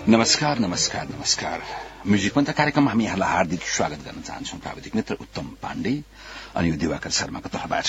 नमस्कार नमस्कार नमस्कार म्युजिक मन्त्र कार्यक्रममा हामी यहाँलाई हार्दिक स्वागत गर्न चाहन्छौं। प्राविधिक मित्र उत्तम पाण्डे अनि यो दिवाकर शर्माको तर्फबाट।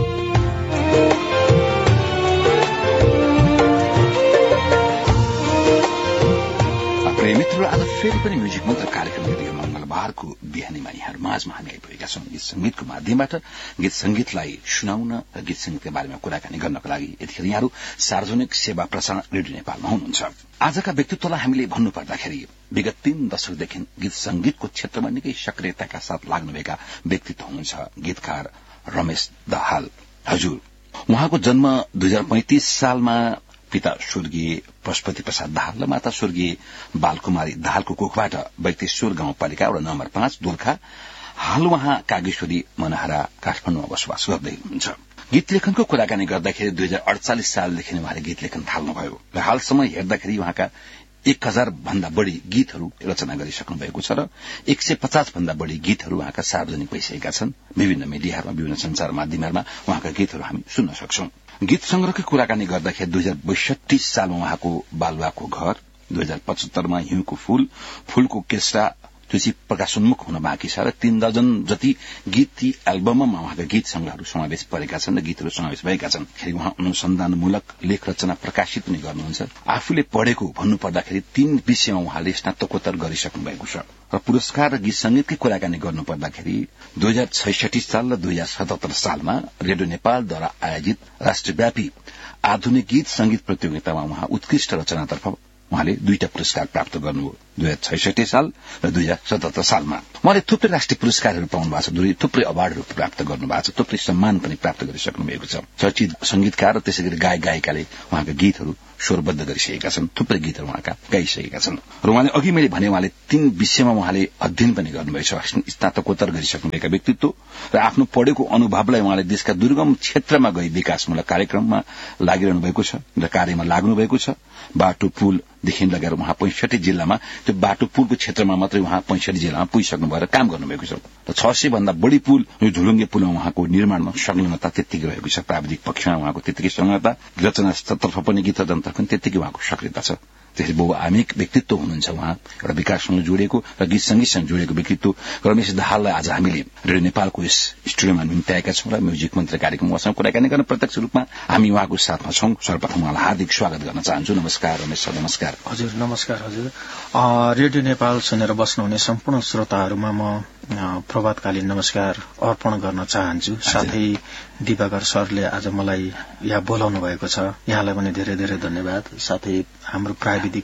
प्रिय मित्रहरू, आज फेरि पनि म्युजिक मन्त्र कार्यक्रम लिएर मंगलबारको बिहानीमा यहाँहरू माझमा हामी आइपुगेका छौं। गीत संगीतको माध्यमबाट गीत संगीतलाई सुनाउन र गीत संगीतका बारेमा कुराकानी गर्नको लागि यतिखेर यहाँहरू सार्वजनिक सेवा प्रसारण रेडियो नेपालमा हुनुहुन्छ। आजका व्यक्तित्वलाई हामीले भन्नुपर्दाखेरि विगत 3 दशकदेखि गीत संगीतको क्षेत्रमा निकै सक्रियताका साथ लाग्नुभएका व्यक्तित्व हुनुहुन्छ गीतकार रमेश दाहाल। हजुर, उहाँको जन्म 2035 सालमा पिता स्वर्गीय पशुपति प्रसाद दाहाल र माता स्वर्गीय बालकुमारी दाहालको कोखबाट बैतेश्वर गाउँपालिका वडा नम्बर 5 दोलखा। हाल उहाँ कागेश्वरी मनहरा काठमाडौँमा बसोबास गर्दै हुनुहुन्छ। गीत लेखनको कुराकानी गर्दाखेरि 2048 सालदेखि उहाँले गीत लेखन थाल्नुभयो र हालसम्म हेर्दाखेरि उहाँका 1000 भन्दा बढ़ी गीतहरू रचना गरिसक्नु भएको छ र 150 भन्दा बढ़ी गीतहरू उहाँका सार्वजनिक भइसकेका छन्। विभिन्न मिडियाहरूमा, विभिन्न संचार माध्यमहरूमा उहाँका गीतहरू हामी सुन्न सक्छौं। गीत संग्रहको कुराकानी गर्दाखेरि 2062 सालमा उहाँको बालुवाको घर, 2075 मा हिउँको फूल, फूलको केस्टा, तुलसी प्रकाशोन्मुख हुन बाँकी छ र 3 दर्जन जति गीत ती एल्बममा उहाँका गीत संग्रहहरू समावेश परेका छन् र गीतहरू समावेश भएका छन्। खेरि उहाँ अनुसन्धानमूलक लेख रचना प्रकाशित पनि गर्नुहुन्छ। आफूले पढेको भन्नुपर्दाखेरि 3 विषयमा उहाँले स्नातकोत्तर गरिसक्नु भएको छ र पुरस्कार र गीत संगीतकै कुराकानी गर्नुपर्दाखेरि 2066 साल र 2077 सालमा रेडियो नेपालद्वारा आयोजित राष्ट्रव्यापी आधुनिक गीत संगीत प्रतियोगितामा उहाँ उत्कृष्ट रचनातर्फ उहाँले 2टा पुरस्कार प्राप्त गर्नुभयो, 2066 साल र 2077 सालमा। उहाँले थुप्रै राष्ट्रिय पुरस्कारहरू पाउनु भएको छ, थुप्रै अवार्डहरू प्राप्त गर्नु भएको छ, थुप्रै सम्मान पनि प्राप्त गरिसक्नु भएको छ। चर्चित संगीतकार र त्यसैगरी गायक गायिकाले उहाँका गीतहरू स्वरबद्ध गरिसकेका छन्, थुप्रै गीतहरू उहाँका गाइसकेका छन्। र उहाँले अघि मैले भने उहाँले 3 विषयमा उहाँले अध्ययन पनि गर्नुभएको छ, स्नातकोत्तर गरिसक्नुभएका व्यक्तित्व र आफ्नो पढेको अनुभवलाई उहाँले देशका दुर्गम क्षेत्रमा गई विकासमूलक कार्यक्रममा लागिरहनु भएको छ र कार्यमा लाग्नु भएको छ। बाटो पुलदेखि लगेर उहाँ 65 जिल्लामा, त्यो बाटो पुलको क्षेत्रमा मात्रै उहाँ 65 जिल्लामा पुगिसक्नु भएर काम गर्नुभएको छ र 600 भन्दा बढ़ी पुल, यो झुलुङ्गे पुलमा उहाँको निर्माणमा संलग्नता त्यत्तिकै रहेको छ। प्राविधिक पक्षमा उहाँको त्यत्तिकै संलग्नता, रचनातर्फ पनि गीत रचनातर्फ पनि त्यत्तिकै उहाँको सक्रियता छ। त्यसैले बहुआमिक व्यक्तित्व हुनुहुन्छ उहाँ, एउटा विकाससँग जोडिएको र गीत संगीतसँग जोडिएको व्यक्तित्व रमेश दाहाललाई आज हामीले रेडियो नेपालको यस स्टुडियोमा निम्त्याएका छौं र म्युजिक मन्त्र कार्यक्रम उहाँसँग कुराकानी गर्न प्रत्यक्ष रूपमा हामी उहाँको साथमा छौं। सर्वप्रथम उहाँलाई हार्दिक स्वागत गर्न चाहन्छु। नमस्कार रमेश सर। नमस्कार हजुर। नमस्कार हजुर। रेडियो नेपाल सुनेर बस्नुहुने सम्पूर्ण श्रोताहरूमा म प्रभातकालीन नमस्कार अर्पण गर्न चाहन्छु। साथै दिवाकर सरले आज मलाई यहाँ बोलाउनु भएको छ, यहाँलाई पनि धेरै धेरै धन्यवाद। साथै हाम्रो प्राविधिक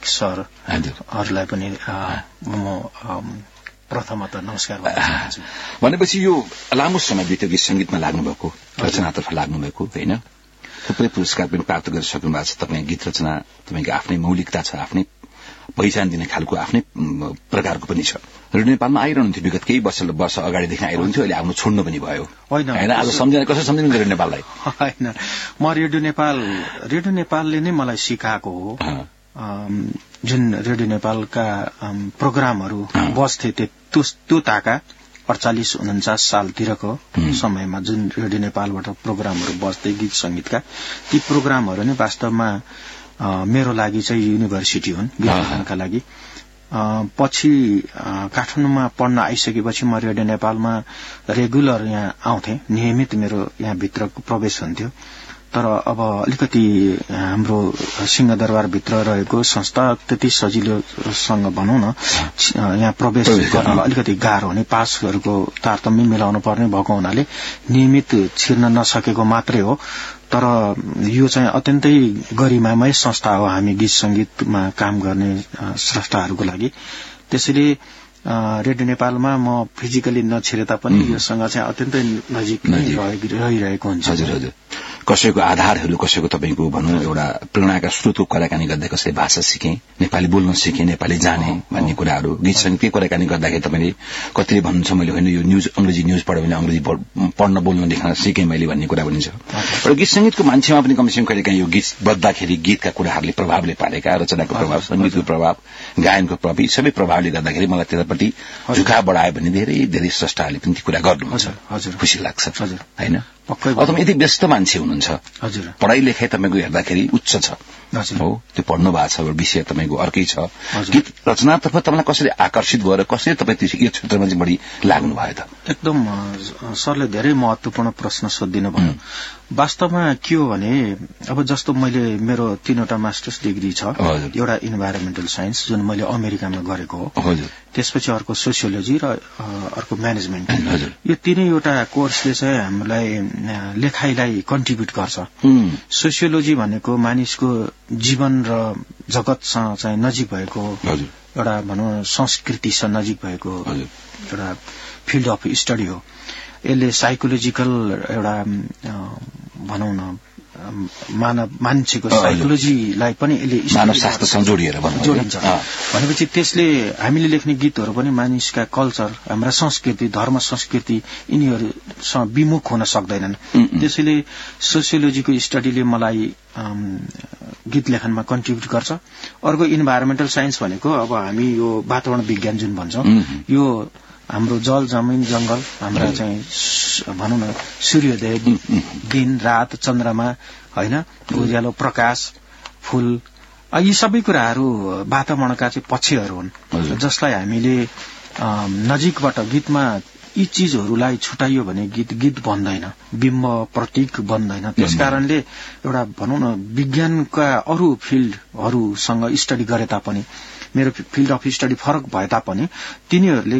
सरहरूलाई पनि म प्रथमतः नमस्कार भन्न चाहन्छु। भनेपछि यो लामो समय बित्यो गीत संगीतमा लाग्नुभएको, रचनातर्फ लाग्नुभएको होइन, थुप्रै पुरस्कार पनि प्राप्त गरिसक्नु भएको छ। तपाईँ गीत रचना, तपाईँको आफ्नै मौलिकता छ, आफ्नै पहिचान दिने खालको आफ्नै प्रकारको पनि छ। रेडियो नेपालमा आइरहनुहुन्थ्यो विगत केही वर्ष अगाडिदेखि आइरहन्थ्यो, अहिले आफ्नो छोड्नु पनि भयो होइन? आज सम्झना कसरी सम्झिनु रेडियो नेपाललाई? होइन, म रेडियो नेपालले नै मलाई सिकाएको हो। जुन रेडियो नेपालका प्रोग्रामहरू बस्थे त्यो ताका 48-49 सालतिरको समयमा जुन रेडियो नेपालबाट प्रोग्रामहरू बस्दै गीत संगीतका, ती प्रोग्रामहरू नै वास्तवमा मेरो लागि चाहिँ युनिभर्सिटी हुन् गीत गाउनका लागि। पछि काठमाडौँमा पढ्न आइसकेपछि म रेडियो नेपालमा रेगुलर यहाँ आउँथे, नियमित मेरो यहाँ भित्रको प्रवेश हुन्थ्यो। तर अब अलिकति हाम्रो सिंहदरबारभित्र रहेको संस्था त्यति सजिलोसँग भनौं न यहाँ प्रवेश गर्न अलिकति गाह्रो हुने, पासहरूको तारतम्य मिलाउनु पर्ने भएको हुनाले नियमित छिर्न नसकेको मात्रै हो। तर यो चाहिँ अत्यन्तै गरिमामय संस्था हो हामी गीत संगीतमा काम गर्ने स्रष्टाहरूको लागि। त्यसैले रेडियो नेपालमा म फिजिकली नछिरे तापनि योसँग चाहिँ अत्यन्तै नजिक रहिरहेको हुन्छ। हजुर हजुर। कसैको आधारहरू, कसैको तपाईँको भनौँ एउटा प्रेरणाका स्रोतको कुराकानी गर्दा कसैले भाषा सिके, नेपाली बोल्न सिके, नेपाली जाने भन्ने कुराहरू गीत संगीतकै कुराकानी गर्दाखेरि तपाईँले कतिले भन्नुहुन्छ मैले होइन यो न्यूज अंग्रेजी न्यूज पढ्यो भने अंग्रेजी पढ्न बोल्न लेख्न सिकेँ मैले भन्ने कुरा भनिन्छ। र गीत संगीतको मान्छेमा पनि कमसेकम कहिलेकाहीँ यो गीत बज्दाखेरि गीतका कुराहरूले प्रभावले पारेका, रचनाको प्रभाव, संगीतको प्रभाव, गायनको प्रभाव, सबै प्रभावले गर्दाखेरि मलाई त्यता भाषाप्रति झुकाव बढायो भने धेरै धेरै स्रष्टाहरूले पनि ती कुरा गर्नुहुन्छ। हजुर, खुसी लाग्छ हैन? पक्कै तपाईँ यति व्यस्त मान्छे हुनुहुन्छ, हजुर, पढाइ लेखाइ तपाईँको हेर्दाखेरि उच्च छ हो, त्यो पढ्नु भएको छ, विषय तपाईँको अर्कै छ, गीत रचनातर्फ तपाईँलाई कसरी आकर्षित भएर कसरी तपाईँ यो क्षेत्रमा चाहिँ बढी लाग्नु भयो त? एकदम सरले धेरै महत्वपूर्ण प्रश्न सोधिदिनु भयो। वास्तवमा के हो भने अब जस्तो मैले मेरो 3वटा मास्टर्स डिग्री छ, एउटा इन्भाइरोमेन्टल साइन्स जुन मैले अमेरिकामा गरेको हो, त्यसपछि अर्को सोसियोलोजी र अर्को म्यानेजमेन्ट। यो तीनैवटा कोर्सले चाहिँ हामीलाई लेखाइलाई कन्ट्रिब्युट गर्छ। सोसियोलोजी भनेको मानिसको जीवन र जगतसँग चाहिँ नजिक भएको एउटा भनौँ संस्कृतिसँग नजिक भएको एउटा फिल्ड अफ स्टडी हो। यसले साइकोलोजिकल एउटा भनौँ न मान्छेको साइकोलोजीलाई पनि यसले मानव शास्त्रसँग जोडिन्छ भनेपछि त्यसले हामीले लेख्ने गीतहरू पनि मानिसका कल्चर, हाम्रा संस्कृति, धर्म, संस्कृति यिनीहरूसँग विमुख हुन सक्दैनन्। त्यसैले सोसियोलोजीको स्टडीले मलाई गीत लेखनमा कन्ट्रिब्युट गर्छ। अर्को इन्भाइरोमेन्टल साइन्स भनेको अब हामी यो वातावरण विज्ञान जुन भन्छौँ, यो हाम्रो जल, जमिन, जंगल, हाम्रा चाहिँ भनौँ न सूर्योदय, दिन, रात, चन्द्रमा हैन, उज्यालो, प्रकाश, फूल, यी सबै कुराहरू वातावरणका चाहिँ पक्षहरू हुन् जसलाई हामीले नजिकबाट गीतमा यी चीजहरूलाई छुटाइयो भने गीत बन्दैन, बिम्ब प्रतीक बन्दैन। त्यसकारणले एउटा भनौँ न विज्ञानका अरू फिल्डहरूसँग स्टडी गरे तापनि, मेरो फिल्ड अफ स्टडी फरक भए तापनि तिनीहरूले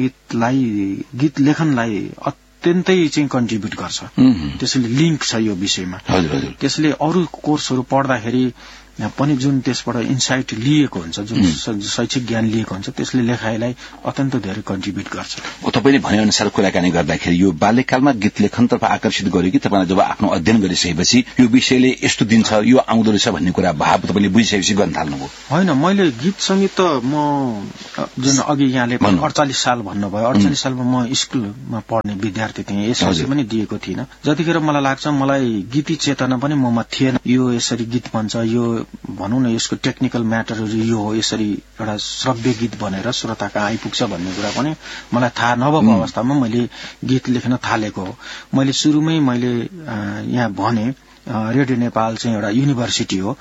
गीत लेखनलाई अत्यन्तै चाहिँ कन्ट्रिब्युट गर्छ। त्यसैले लिंक छ यो विषयमा। त्यसले अरू कोर्सहरू पढ्दाखेरि पनि जुन त्यसबाट इन्साइट लिएको हुन्छ, जुन शैक्षिक ज्ञान लिएको हुन्छ, त्यसले लेखाइलाई अत्यन्त धेरै कन्ट्रिब्युट गर्छ। तपाईले भने अनुसार कुराकानी गर्दाखेरि यो बाल्यकालमा गीत लेखनतर्फ आकर्षित गर्यो कि तपाईले जब आफ्नो अध्ययन गरिसकेपछि यो विषयले यस्तो दिन छ, यो आउँदो रहेछ भन्ने कुरा भाव तपाईले बुझिसकेपछि गर्न थाल्नुभयो? होइन, मैले गीत संगीत त म जुन अघि यहाँले 48 साल भन्नुभयो, 48 सालमा म स्कुलमा पढ्ने विद्यार्थी थिएँ, एसएलसी पनि दिएको थिइनँ। जतिखेर मलाई लाग्छ मलाई गीती चेतना पनि ममा थिएन। यो यसरी गीत बन्छ, यो भनौँ न यसको टेक्निकल म्याटरहरू यो हो, यसरी एउटा श्रव्य गीत बनेर श्रोताका आइपुग्छ भन्ने कुरा पनि मलाई थाहा नभएको अवस्थामा मैले गीत लेख्न थालेको हो। मैले सुरुमै यहाँ भने रेडियो नेपाल चाहिँ एउटा युनिभर्सिटी हो।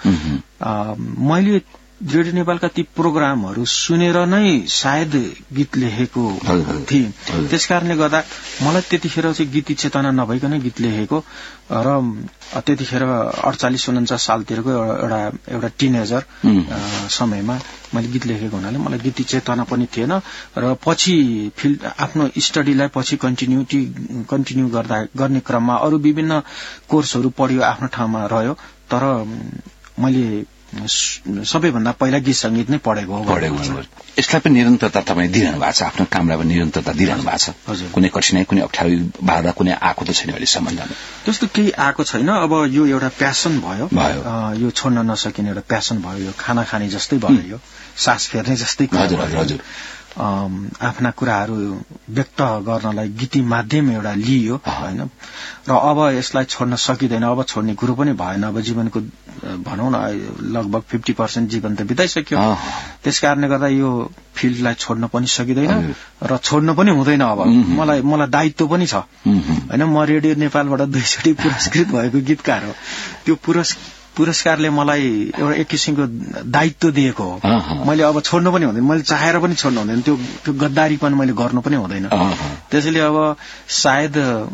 मैले रेडियो नेपालका ती प्रोग्रामहरू सुनेर नै सायद गीत लेखेको थिएँ। त्यसकारणले गर्दा मलाई त्यतिखेर चाहिँ गीती चेतना नभइकन गीत लेखेको र त्यतिखेर 48-49 सालतिरको एउटा टिनेजर समयमा मैले गीत लेखेको हुनाले मलाई गीती चेतना पनि थिएन र पछि आफ्नो स्टडीलाई पछि कन्टिन्यू गर्ने क्रममा अरू विभिन्न कोर्सहरू पढ्यो, आफ्नो ठाउँमा रह्यो। तर मैले सबैभन्दा पहिला गीत संगीत नै पढेको हो। यसलाई पनि निरन्तरता तपाईँ दिइरहनु भएको छ, आफ्नो कामलाई पनि निरन्तरता दिइरहनु भएको छ। कुनै कठिनाई, कुनै अप्ठ्यारो बाधा कुनै आएको त छैन अहिलेसम्म? त्यस्तो केही आएको छैन। अब यो एउटा प्यासन भयो, यो छोड्न नसकिने एउटा प्यासन भयो। यो खाना खाने जस्तै भयो, यो सास फेर्ने जस्तै भयो। आफ्ना कुराहरू व्यक्त गर्नलाई गीती माध्यम एउटा लियो होइन, र अब यसलाई छोड्न सकिँदैन। अब छोड्ने कुरो पनि भएन। अब जीवनको भनौँ न लगभग 50% जीवन त बिताइसक्यो। त्यसकारणले गर्दा यो फिल्डलाई छोड्न पनि सकिँदैन र छोड्न पनि हुँदैन। अब मलाई दायित्व पनि छ होइन। म रेडियो नेपालबाट 2 चोटि पुरस्कृत भएको गीतकार हो। त्यो पुरस्कारले मलाई एउटा एक किसिमको दायित्व दिएको हो। मैले अब छोड्नु पनि हुँदैन, मैले चाहेर पनि छोड्नु हुँदैन। त्यो गद्दारीपन मैले गर्नु पनि हुँदैन। त्यसैले अब सायद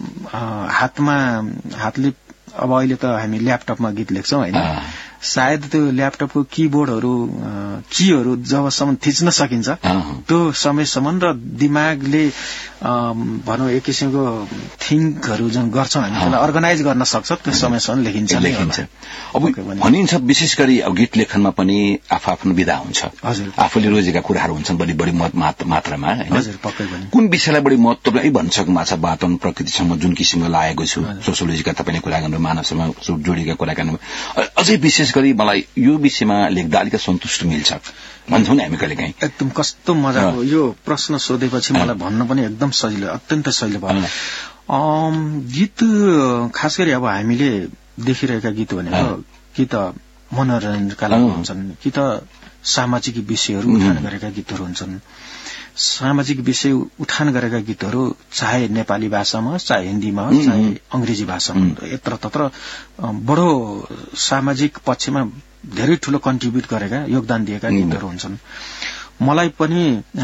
हातले अब अहिले त हामी ल्यापटपमा गीत लेख्छौं होइन, सायद त्यो ल्यापटपको कीहरू जबसम्म थिच्न सकिन्छ त्यो समयसम्म र दिमागले भनौँ एक किसिमको थिङ्कहरू जुन गर्छौं हामी त्यसलाई अर्गनाइज गर्न सक्छ, त्यो समयसम्म लेखिन्छ। अब भनिन्छ विशेष गरी अब गीत लेखनमा पनि आफ्नो विधा हुन्छ, आफूले रोजेका कुराहरू हुन्छन् बढी मात्रामा होइन। कुन विषयलाई बढी महत्व भनिसक्नु भएको छ? वातावरण प्रकृतिसँग जुन किसिमको लागेको छु, सोसियोलोजीका तपाईले कुरा गर्नु, मानवसँग जोडिएका कुरा गर्नु, अझै विशेष गरी मलाई यो विषयमा लेख्दा अलिकति सन्तुष्ट मिल्छ भन्छौँ नि हामी कहिलेकाहीँ। एकदम कस्तो मजाको यो प्रश्न सोधेपछि मलाई भन्न पनि एकदम सजिलो, अत्यन्तै सजिलो भयो। गीत खास गरी अब हामीले देखिरहेका गीत भनेको कि त मनोरञ्जनका लागि हुन्छन्, कि त सामाजिक विषयहरू उठान गरेका गीतहरू हुन्छन्, सामाजिक विषय उठान गरेका गीतहरू चाहे नेपाली भाषामा होस्, चाहे हिन्दीमा होस्, चाहे अंग्रेजी भाषामा यत्रतत्र बडो सामाजिक पक्षमा धेरै ठूलो कन्ट्रिब्युट गरेका, योगदान दिएका गीतहरू हुन्छन्। मलाई पनि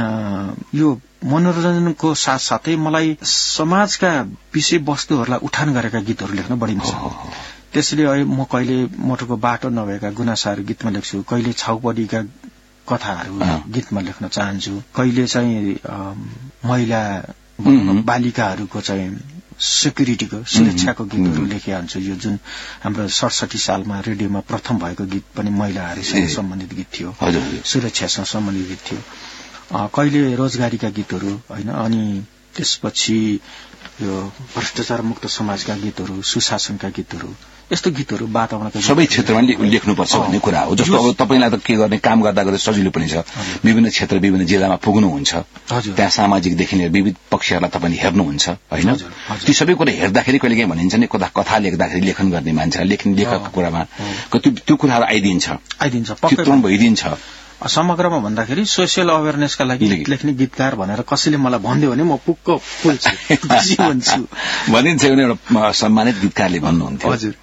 यो मनोरञ्जनको साथसाथै मलाई समाजका विषय वस्तुहरूलाई उठान गरेका गीतहरू लेख्न बढी मन छ। त्यसैले म कहिले मोटरको बाटो नभएका गुनासाहरू गीतमा लेख्छु, कहिले छाउपडीका कथाहरू गीतमा लेख्न चाहन्छु, कहिले चाहिँ महिला बालिकाहरूको चाहिँ सेक्युरिटीको सुरक्षाको गीतहरू लेखेका हुन्छु। यो जुन हाम्रो 67 सालमा रेडियोमा प्रथम भएको गीत पनि महिलाहरूसँग सम्बन्धित गीत थियो, सुरक्षासँग सम्बन्धित गीत थियो। कहिले रोजगारीका गीतहरू हैन, अनि त्यसपछि यो भ्रष्टाचार मुक्त समाजका गीतहरू, सुशासनका गीतहरू, यस्तो गीतहरू वातावरणका सबै क्षेत्रमा लेख्नुपर्छ भन्ने कुरा हो। जस्तो अब तपाईलाई त के गर्ने, काम गर्दा गर्दै सजिलो पनि छ, विभिन्न क्षेत्र विभिन्न जिल्लामा पुग्नुहुन्छ, त्यहाँ सामाजिक लिएर विविध पक्षहरूलाई तपाईले हेर्नुहुन्छ हैन। ती सबै कुरा हेर्दाखेरि कहिले काहीँ भनिन्छ नि कथा लेख्दाखेरि लेखन गर्ने मान्छेलाई लेखकको कुरामा त्यो कुराहरू आइदिन्छ चित्रण भइदिन्छ। समग्रमा भन्दाखेरि सोसियल अवेरनेसका लागि लेख्ने गीतकार भनेर कसैले मलाई भन्दियो भने म पुक्क फुल्छु, खुसी हुन्छु। भनिन्छ एउटा सम्मानित गीतकारले भन्नुहुन्थ्यो, हजुर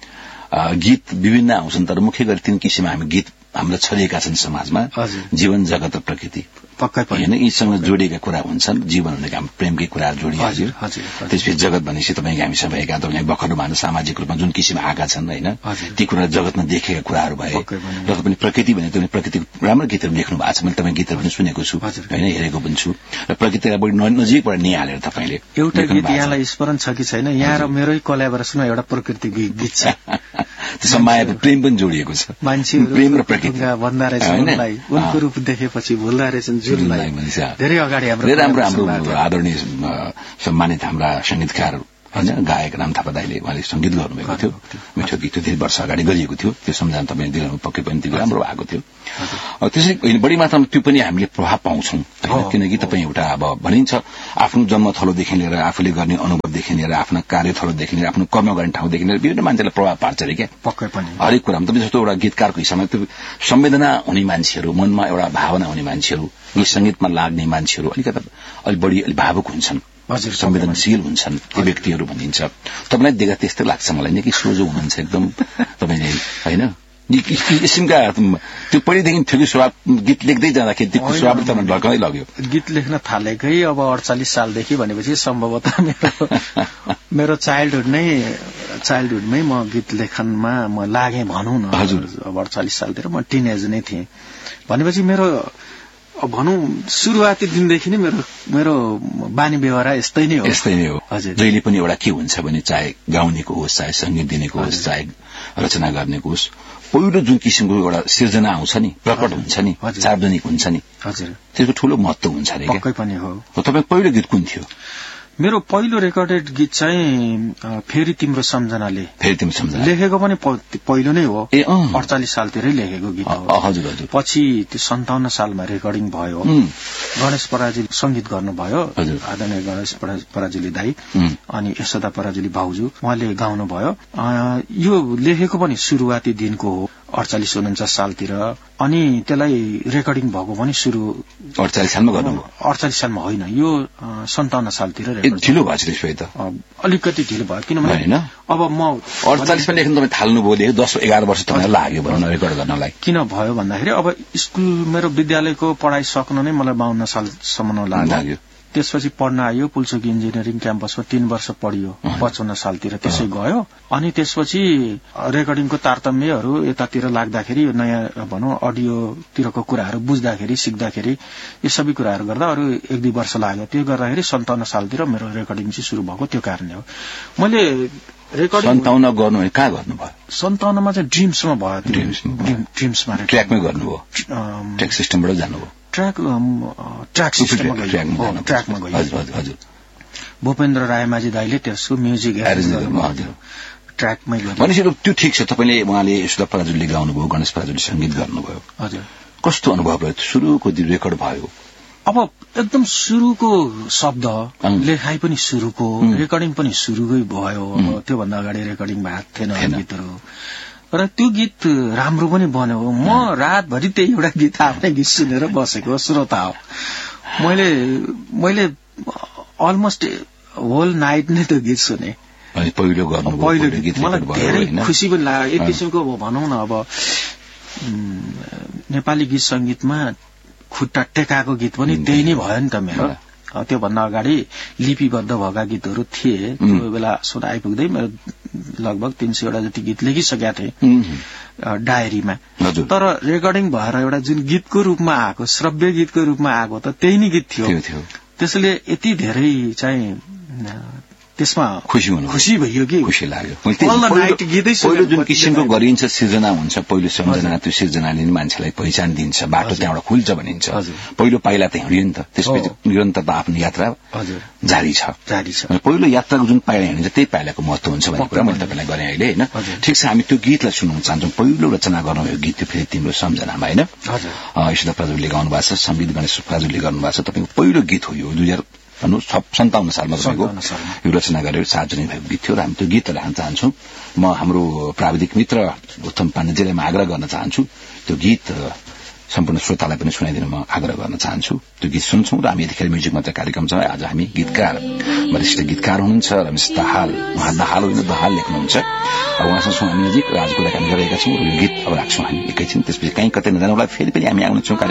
गीत विभिन्न आउँछन् तर मुख्य गरी 3 किसिममा हामी गीत हाम्रो छरिएका छन् समाजमा, जीवन, जगत र प्रकृति। पक्कै पनि हैन, यीसँग जोडिएका कुरा हुन्छन्। जीवन भनेको हाम्रो प्रेमकै कुराहरू जोडिएको, त्यसपछि जगत भनेपछि तपाईँ हामी सबैका तपाईँ भर्खर मान्न सामाजिक रूपमा जुन किसिममा आएका छन् हैन, ती कुरा जगतमा देखेका कुराहरू भए। र तपाईँ प्रकृति भने तपाईँ प्रकृतिको राम्रो गीतहरू लेख्नु भएको छ, मैले तपाईँ गीतहरू पनि सुनेको छु हैन, हेरेको पनि छु। र प्रकृतिलाई बढी नजिकबाट निहालेर तपाईले एउटा गीत यहाँलाई स्मरण छ कि छैन, यहाँ र मेरै कोल्याबोरेसनमा एउटा प्रकृति गीत छ, त्यसमा माया प्रेम पनि जोडिएको छ। मान्छेहरू प्रेम र प्रकृति भन्दा रहेछ उनलाई, उनको रूप देखेपछि भुल्दा रहेछन् जुनलाई। धेरै अगाडि हाम्रो आदरणीय सम्मानित हाम्रा संगीतकार हैन, गायक राम थापा दाइले उहाँले संगीत गर्नुभएको थियो, मिठो गीत थियो, धेरै वर्ष अगाडि गरिएको थियो। त्यो सम्झना तपाईँ दिलाउनु पक्कै पनि त्यो राम्रो भएको थियो। त्यसै बढी मात्रामा त्यो पनि हामीले प्रभाव पाउँछौं हैन, किनकि तपाईँ एउटा अब भनिन्छ आफ्नो जन्मथलोदेखि लिएर आफूले गर्ने अनुभवदेखि लिएर आफ्नो कार्यथलोदेखि लिएर आफ्नो कर्म गर्ने ठाउँदेखि लिएर विभिन्न मान्छेलाई प्रभाव पार्छ रे क्या। पक्कै पनि हरेक कुरामा तपाईँ जस्तो एउटा गीतकारको हिसाबमा त्यो संवेदना हुने मान्छेहरू, मनमा एउटा भावना हुने मान्छेहरू, गीत संगीतमा लाग्ने मान्छेहरू अलिक बढी भावुक हुन्छन्, संवेदनशील हुन्छन् ती व्यक्तिहरू भनिन्छ। तपाईलाई देख्दा त्यस्तै लाग्छ मलाई नि कि सोझो हुनुहुन्छ एकदम तपाईले हैन। किसिमका त्यो पहिलेदेखि थियो कि स्वभाव, गीत लेख्दै जाँदाखेरि त्यो स्वभावले तपाईँ ढल्काउँदै लग्यो। गीत लेख्न थालेकै अब 48 सालदेखि भनेपछि सम्भवतः मेरो चाइल्डहुडमै म गीत लेखनमा म लागेँ भनौँ न। हजुर, अब 48 सालतिर म टिनेज नै थिएँ भनेपछि मेरो भनौँ सुरुवाती दिनदेखि नै मेरो बानी व्यवहार यस्तै नै हो। हजुर, जहिले पनि एउटा के हुन्छ भने चाहे गाउनेको होस्, चाहे संगीत दिनेको होस्, चाहे रचना गर्नेको होस्, पहिलो जुन किसिमको एउटा सिर्जना आउँछ नि, प्रकट हुन्छ नि, सार्वजनिक हुन्छ नि, हजुर, त्यसको ठूलो महत्व हुन्छ रे। पक्कै पनि हो। तपाईको पहिलो गीत कुन थियो? मेरो पहिलो रेकर्डेड गीत चाहिँ फेरि तिम्रो सम्झनाले लेखेको पनि पहिलो नै हो। 48 सालतिरै लेखेको गीत हो। हजुर हजुर। पछि त्यो 57 सालमा रेकर्डिङ भयो। गणेश पराजुली संगीत गर्नुभयो, आदरणीय गणेश पराजुली दाई अनि यशोदा पराजुली भाउजू, उहाँले गाउनु भयो। यो लेखेको पनि सुरुवाती दिनको हो 48-49 सालतिर, अनि त्यसलाई रेकर्डिङ भएको पनि सुरु 48 सालमा गर्नुभयो। 48 सालमा होइन, यो 57 सालतिर ढिलो भएको छ त, अलिकति ढिलो भयो किनभने अब म 48 मा लेख्न तपाईँ थाल्नुभयो, 10-11 वर्ष तपाईलाई लाग्यो भनौँ न रेकर्ड गर्नलाई। किन भयो भन्दाखेरि अब स्कुल मेरो विद्यालयको पढाइ सक्न नै मलाई 52 सालसम्म लाग्यो। त्यसपछि पढ्न आयो पुल्चोक इन्जिनियरिङ क्याम्पसमा 3 वर्ष पढियो, 55 सालतिर त्यसै गयो। अनि त्यसपछि रेकर्डिङको तारतम्यहरू यतातिर लाग्दाखेरि यो नयाँ भनौँ अडियोतिरको कुराहरू बुझ्दाखेरि सिक्दाखेरि यो सबै कुराहरू गर्दा अरू 1-2 वर्ष लाग्यो। त्यो गर्दाखेरि 57 सालतिर मेरो रेकर्डिङ चाहिँ सुरु भएको त्यो कारणले हो। मैले रेकर्डिङ 57 गर्नु कहाँ गर्नुभयो? 57 मा चाहिँ ड्रिम्समा भयो। ड्रिम्समा ट्र्याकमै गर्नुभयो, ट्र्याक सिस्टमबाट जानुभयो? ट्र्याक सिस्टममा गयो। हजुर। भूपेन्द्र रायमाझी दाइले त्यसको म्युजिक ट्र्याकमै गयो। भनेपछि त्यो ठिक छ। तपाईँले उहाँले यशोदा पराजुलीले गाउनुभयो, गणेश पराजुलीले संगीत गर्नुभयो। हजुर, कस्तो अनुभव रह्यो? सुरुको दिन रेकर्ड भयो, अब एकदम सुरुको शब्द लेखाइ पनि सुरुको, रेकर्डिङ पनि सुरुकै भयो। त्योभन्दा अगाडि रेकर्डिङ भएको थिएन गीतहरू, र त्यो गीत राम्रो पनि बन्यो। म रातभरि त्यही एउटा गीत आफ्नै गीत सुनेर बसेको श्रोता हो। मैले अलमोस्ट होल नाइट नै त्यो गीत सुने। पहिलो गीत मलाई धेरै खुसी पनि लाग्यो। एक किसिमको भनौँ न अब नेपाली गीत संगीतमा खुट्टा टेकाएको गीत पनि त्यही नै भयो नि त मेरो। त्योभन्दा अगाडि लिपिबद्ध भएका गीतहरू थिए। त्यो बेला सुन आइपुग्दै मेरो लगभग 300 वटा जति गीत लेखिसकेका थिएँ डायरीमा। तर रेकर्डिङ भएर एउटा जुन गीतको रूपमा आएको, श्रव्य गीतको रूपमा आएको त त्यही नै गीत थियो। त्यसैले यति धेरै चाहिँ त्यसमा खुसी भइयो कि खुसी लाग्यो। पहिलो जुन किसिमको गरिन्छ सिर्जना हुन्छ, पहिलो सम्झना, त्यो सिर्जनाले नि मान्छेलाई पहिचान दिन्छ, बाटो त्यहाँबाट खुल्छ भनिन्छ। पहिलो पाइला त हिँड्यो नि त, त्यसपछि निरन्तरता आफ्नो यात्रा जारी छ। पहिलो यात्राको जुन पाइला हिँडिन्छ त्यही पाइलाको महत्व हुन्छ भन्ने कुरा मैले तपाईँलाई गरेँ अहिले होइन। ठिक छ, हामी त्यो गीतलाई सुन्न चाहन्छौँ। पहिलो रचना गर्नुभयो गीत त्यो फेरि तिम्रो सम्झनामा होइन। ईश्वर प्राजुले गाउनु भएको छ, संगीत गणेश प्राजुले गर्नुभएको छ। तपाईँको पहिलो गीत हो यो 2057 सालमा तपाईँको यो रचना गरेर सार्वजनिक भएको गीत थियो र हामी त्यो गीतलाई राख्न चाहन्छौँ। म हाम्रो प्राविधिक मित्र उत्तम पाण्डेजीलाई म आग्रह गर्न चाहन्छु त्यो गीत सम्पूर्ण श्रोतालाई पनि सुनाइदिन म आग्रह गर्न चाहन्छु। त्यो गीत सुन्छौँ र हामी यतिखेर म्युजिक मात्र कार्यक्रम छ। आज हामी गीतकार वरिष्ठ गीतकार हुनुहुन्छ रमेश दाहाल, उहाँ दाहाल होइन दहाल लेख्नुहुन्छ। उहाँसँग छौँ हामी नजिक र आज कुराकानी गरिरहेका छौँ र यो गीत अब राख्छौँ हामी एकैछिन। त्यसपछि कहीँ कतै नजानुलाई फेरि पनि हामी आउनेछौँ।